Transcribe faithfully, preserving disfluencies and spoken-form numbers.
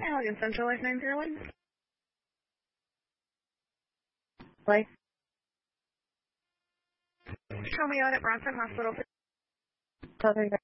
Allegan Central Life nine zero one. Life. Show me out at Bronson Hospital.